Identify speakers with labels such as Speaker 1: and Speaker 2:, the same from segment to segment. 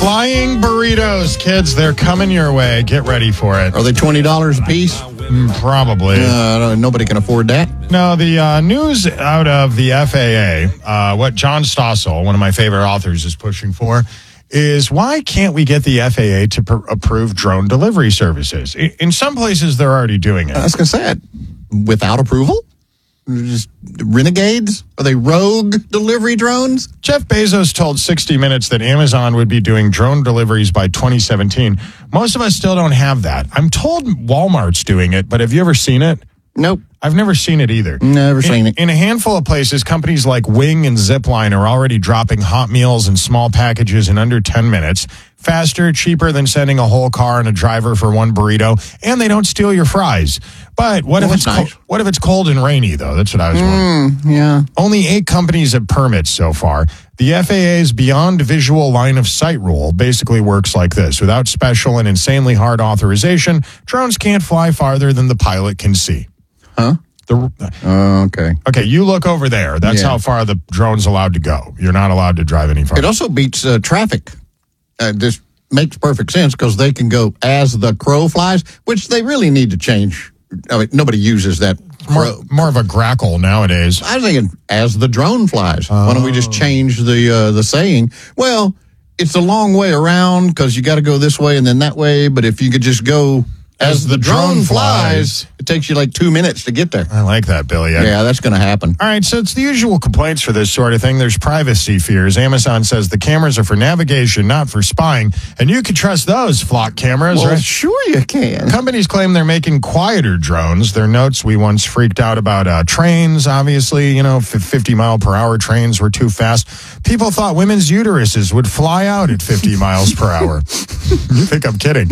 Speaker 1: Flying burritos, kids, they're coming your way. Get ready for it.
Speaker 2: Are they $20 a piece?
Speaker 1: Probably.
Speaker 2: Nobody can afford that.
Speaker 1: No, the news out of the FAA, what John Stossel, one of my favorite authors, is pushing for, is why can't we get the FAA to approve drone delivery services? In some places, they're already doing it.
Speaker 2: I was going to say it. Without approval? Just renegades? Are they rogue delivery drones?
Speaker 1: Jeff Bezos told 60 Minutes that Amazon would be doing drone deliveries by 2017. Most of us still don't have that. I'm told Walmart's doing it, but have you ever seen it?
Speaker 2: Nope.
Speaker 1: I've never seen it either.
Speaker 2: Never seen it.
Speaker 1: In a handful of places, companies like Wing and Zipline are already dropping hot meals and small packages in under 10 minutes. Faster, cheaper than sending a whole car and a driver for one burrito, and they don't steal your fries. But what if it's cold and rainy, though? That's what I was wondering.
Speaker 2: Yeah.
Speaker 1: Only 8 companies have permits so far. The FAA's Beyond Visual Line of Sight rule basically works like this. Without special and insanely hard authorization, drones can't fly farther than the pilot can see.
Speaker 2: Huh? Okay.
Speaker 1: Okay, you look over there. That's how far the drone's allowed to go. You're not allowed to drive any farther.
Speaker 2: It also beats traffic. This makes perfect sense because they can go as the crow flies, which they really need to change. I mean, nobody uses that.
Speaker 1: More of a grackle nowadays.
Speaker 2: I was thinking as the drone flies. Why don't we just change the saying? Well, it's a long way around because you got to go this way and then that way. But if you could just go as the drone flies, it takes you like 2 minutes to get there.
Speaker 1: I like that, Billy.
Speaker 2: Yeah, that's going to happen.
Speaker 1: All right, so it's the usual complaints for this sort of thing. There's privacy fears. Amazon says the cameras are for navigation, not for spying. And you can trust those flock cameras,
Speaker 2: Well,
Speaker 1: right?
Speaker 2: sure you can.
Speaker 1: Companies claim they're making quieter drones. Their notes, we once freaked out about trains, obviously. 50-mile-per-hour trains were too fast. People thought women's uteruses would fly out at 50 miles per hour. You think I'm kidding.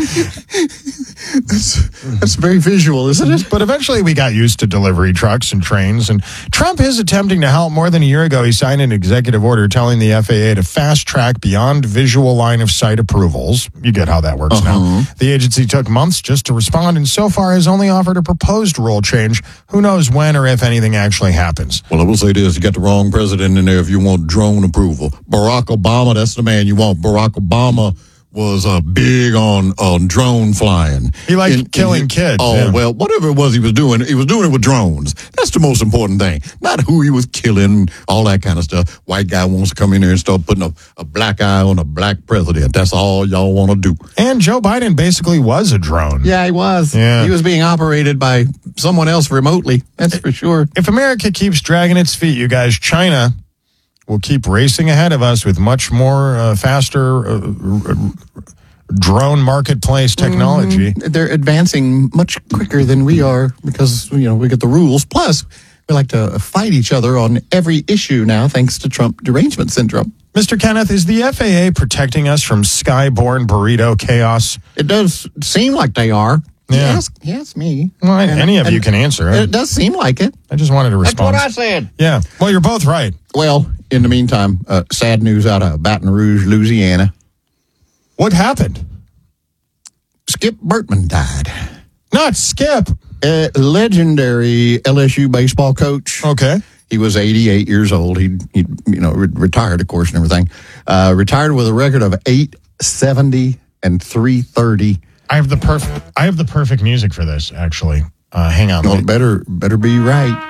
Speaker 2: That's very visual, isn't it?
Speaker 1: But eventually we got used to delivery trucks and trains, and Trump is attempting to help. More than a year ago, he signed an executive order telling the FAA to fast-track Beyond Visual Line of Sight approvals. You get how that works now. The agency took months just to respond, and so far has only offered a proposed rule change. Who knows when or if anything actually happens.
Speaker 2: Well, I will say this. You got the wrong president in there if you want drone approval. Barack Obama, that's the man you want. Barack Obama was big on drone flying.
Speaker 1: He liked killing kids.
Speaker 2: Well, whatever it was he was doing it with drones. That's the most important thing. Not who he was killing, all that kind of stuff. White guy wants to come in there and start putting a black eye on a black president. That's all y'all want to do.
Speaker 1: And Joe Biden basically was a drone.
Speaker 2: Yeah, he was.
Speaker 1: Yeah.
Speaker 2: He was being operated by someone else remotely. That's for sure.
Speaker 1: If America keeps dragging its feet, you guys, China will keep racing ahead of us with much more faster drone marketplace technology.
Speaker 2: They're advancing much quicker than we are because, we get the rules. Plus, we like to fight each other on every issue now thanks to Trump derangement syndrome.
Speaker 1: Mr. Kenneth, is the FAA protecting us from skyborne burrito chaos?
Speaker 2: It does seem like they are.
Speaker 1: Yeah.
Speaker 2: Yes, me.
Speaker 1: Well, any of you can answer it.
Speaker 2: It does seem like it.
Speaker 1: I just wanted to respond.
Speaker 2: That's what I said.
Speaker 1: Yeah. Well, you're both right.
Speaker 2: Well, in the meantime, sad news out of Baton Rouge, Louisiana.
Speaker 1: What happened?
Speaker 2: Skip Bertman died.
Speaker 1: Not Skip.
Speaker 2: A legendary LSU baseball coach.
Speaker 1: Okay.
Speaker 2: He was 88 years old. He retired, of course, and everything. Retired with a record of 870 and 330.
Speaker 1: I have the perfect music for this, actually. Hang on.
Speaker 2: Well, better be right.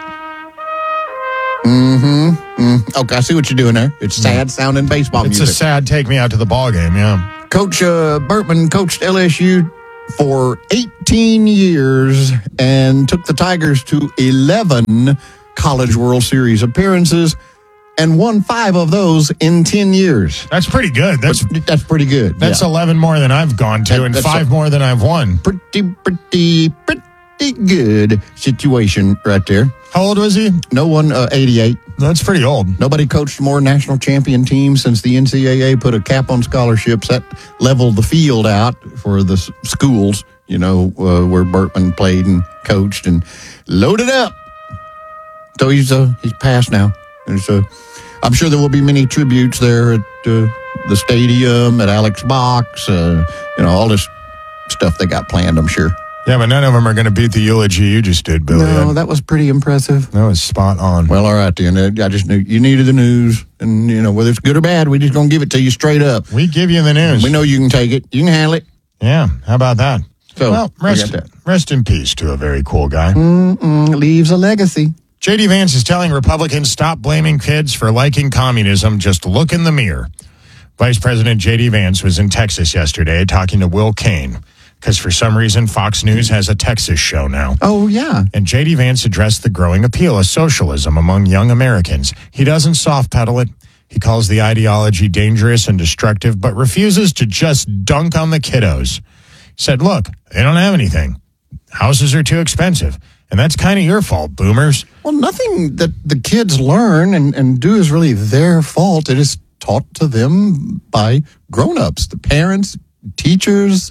Speaker 2: Okay, I see what you're doing there. It's sad sounding baseball music.
Speaker 1: It's a sad take me out to the ball game, yeah.
Speaker 2: Coach Bertman coached LSU for 18 years and took the Tigers to 11 College World Series appearances and won 5 of those in 10 years.
Speaker 1: That's pretty good. That's
Speaker 2: pretty good.
Speaker 1: That's 11 more than I've gone to and 5 more than I've won.
Speaker 2: Pretty good situation right there.
Speaker 1: How old was he?
Speaker 2: No one, 88.
Speaker 1: That's pretty old.
Speaker 2: Nobody coached more national champion teams since the NCAA put a cap on scholarships. That leveled the field out for the schools, where Bertman played and coached and loaded up. So he's passed now. I'm sure there will be many tributes there at the stadium, at Alex Box, all this stuff they got planned, I'm sure.
Speaker 1: Yeah, but none of them are going to beat the eulogy you just did, Billy.
Speaker 2: No, that was pretty impressive.
Speaker 1: That was spot on.
Speaker 2: Well, all right, then. I just knew you needed the news. And, whether it's good or bad, we just going to give it to you straight up.
Speaker 1: We give you the news.
Speaker 2: We know you can take it. You can handle it.
Speaker 1: Yeah, how about that?
Speaker 2: So,
Speaker 1: well, rest in peace to a very cool guy.
Speaker 2: Leaves a legacy.
Speaker 1: J.D. Vance is telling Republicans, stop blaming kids for liking communism. Just look in the mirror. Vice President J.D. Vance was in Texas yesterday talking to Will Cain, because for some reason Fox News has a Texas show now.
Speaker 2: Oh, yeah.
Speaker 1: And J.D. Vance addressed the growing appeal of socialism among young Americans. He doesn't soft pedal it. He calls the ideology dangerous and destructive, but refuses to just dunk on the kiddos. He said, look, they don't have anything. Houses are too expensive. And that's kind of your fault, boomers.
Speaker 2: Well, nothing that the kids learn and do is really their fault. It is taught to them by grown-ups, the parents, teachers,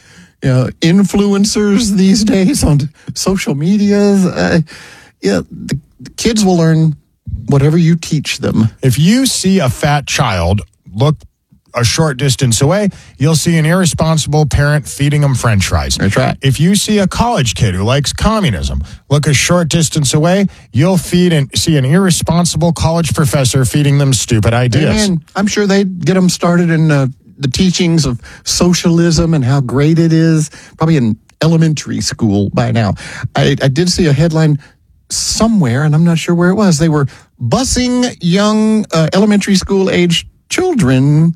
Speaker 2: influencers these days on social medias. The kids will learn whatever you teach them.
Speaker 1: If you see a fat child look a short distance away, you'll see an irresponsible parent feeding them French fries.
Speaker 2: That's right.
Speaker 1: If you see a college kid who likes communism look a short distance away, you'll see an irresponsible college professor feeding them stupid ideas.
Speaker 2: And I'm sure they'd get them started in the teachings of socialism and how great it is, probably in elementary school by now. I did see a headline somewhere, and I'm not sure where it was. They were busing young elementary school age children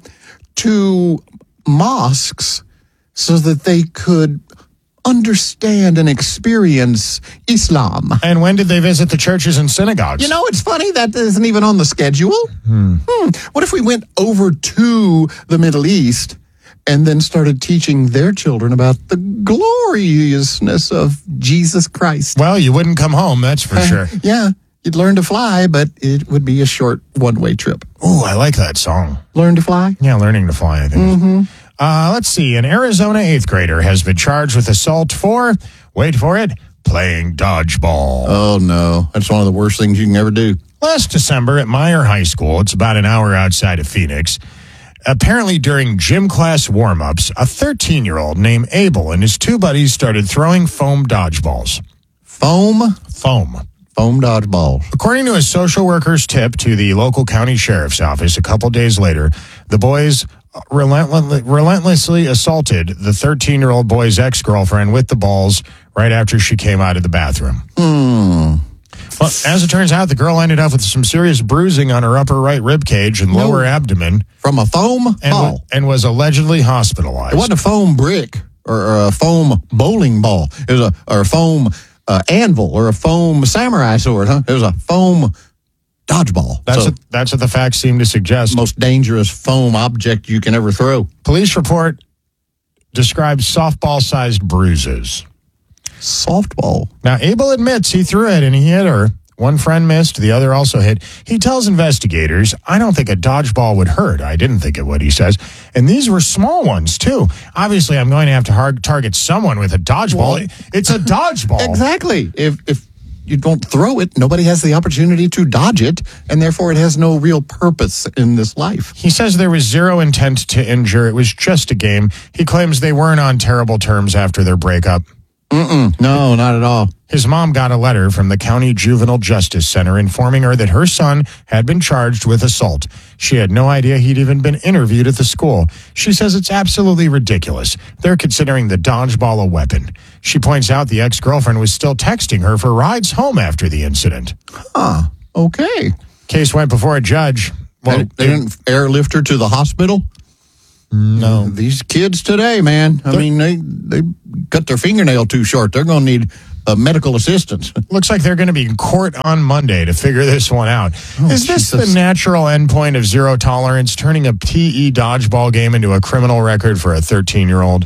Speaker 2: to mosques so that they could understand and experience Islam.
Speaker 1: And when did they visit the churches and synagogues?
Speaker 2: It's funny that isn't even on the schedule. What if we went over to the Middle East and then started teaching their children about the gloriousness of Jesus Christ?
Speaker 1: Well, you wouldn't come home, that's for sure.
Speaker 2: Yeah. You'd learn to fly, but it would be a short one-way trip.
Speaker 1: Oh, I like that song.
Speaker 2: Learn to fly?
Speaker 1: Yeah, learning to fly, I think. Let's see. An Arizona 8th grader has been charged with assault for, wait for it, playing dodgeball.
Speaker 2: Oh, no. That's one of the worst things you can ever do.
Speaker 1: Last December at Meyer High School, it's about an hour outside of Phoenix, apparently during gym class warm-ups, a 13-year-old named Abel and his two buddies started throwing foam dodgeballs.
Speaker 2: Foam?
Speaker 1: Foam.
Speaker 2: Foam dodgeballs.
Speaker 1: According to a social worker's tip to the local county sheriff's office a couple days later, the boys relentlessly assaulted the 13-year-old boy's ex-girlfriend with the balls right after she came out of the bathroom. Well, as it turns out, the girl ended up with some serious bruising on her upper right rib cage and lower abdomen.
Speaker 2: From a foam ball?
Speaker 1: And was allegedly hospitalized.
Speaker 2: It wasn't a foam brick or a foam bowling ball. It was a foam anvil or a foam samurai sword, huh? It was a foam dodgeball.
Speaker 1: That's what the facts seem to suggest.
Speaker 2: Most dangerous foam object you can ever throw.
Speaker 1: Police report describes softball-sized bruises.
Speaker 2: Softball?
Speaker 1: Now, Abel admits he threw it and he hit her. One friend missed, the other also hit. He tells investigators, I don't think a dodgeball would hurt. I didn't think it would, he says. And these were small ones, too. Obviously, I'm going to have to target someone with a dodgeball. Well, it's a dodgeball.
Speaker 2: Exactly. If you don't throw it, nobody has the opportunity to dodge it, and therefore it has no real purpose in this life.
Speaker 1: He says there was zero intent to injure. It was just a game. He claims they weren't on terrible terms after their breakup.
Speaker 2: No, not at all.
Speaker 1: His mom got a letter from the County Juvenile Justice Center informing her that her son had been charged with assault. She had no idea he'd even been interviewed at the school. She says it's absolutely ridiculous. They're considering the dodgeball a weapon. She points out the ex-girlfriend was still texting her for rides home after the incident.
Speaker 2: Okay.
Speaker 1: Case went before a judge.
Speaker 2: Well, they didn't airlift her to the hospital?
Speaker 1: No.
Speaker 2: These kids today, man, I mean, they cut their fingernail too short. They're going to need medical assistance.
Speaker 1: Looks like they're going to be in court on Monday to figure this one out. Is this the natural endpoint of zero tolerance, turning a PE dodgeball game into a criminal record for a 13-year-old?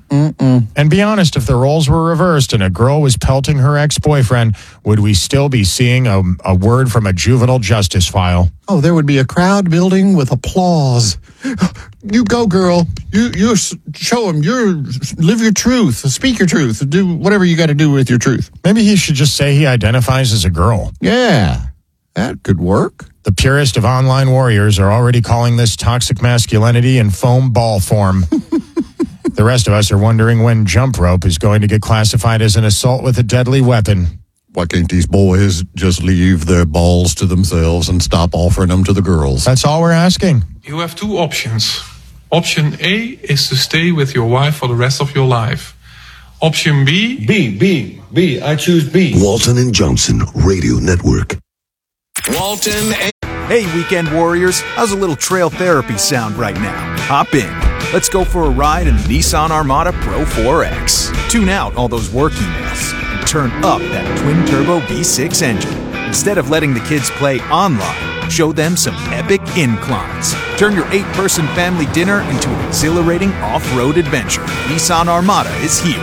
Speaker 1: And be honest, if the roles were reversed and a girl was pelting her ex-boyfriend, would we still be seeing a word from a juvenile justice file?
Speaker 2: Oh, there would be a crowd building with applause. You go, girl. You show him. Live your truth. Speak your truth. Do whatever you got to do with your truth.
Speaker 1: Maybe he should just say he identifies as a girl.
Speaker 2: Yeah, that could work.
Speaker 1: The purest of online warriors are already calling this toxic masculinity in foam ball form. The rest of us are wondering when jump rope is going to get classified as an assault with a deadly weapon.
Speaker 2: Why can't these boys just leave their balls to themselves and stop offering them to the girls?
Speaker 1: That's all we're asking.
Speaker 3: You have two options. Option A is to stay with your wife for the rest of your life. Option B.
Speaker 4: B. I choose B.
Speaker 5: Walton and Johnson Radio Network.
Speaker 6: Walton.
Speaker 7: Hey, weekend warriors. How's a little trail therapy sound right now? Hop in. Let's go for a ride in the Nissan Armada Pro 4X. Tune out all those work emails and turn up that twin-turbo V6 engine. Instead of letting the kids play online, show them some epic inclines. Turn your 8-person family dinner into an exhilarating off-road adventure. Nissan Armada is here.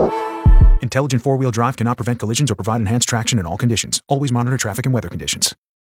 Speaker 7: Intelligent four-wheel drive cannot prevent collisions or provide enhanced traction in all conditions. Always monitor traffic and weather conditions.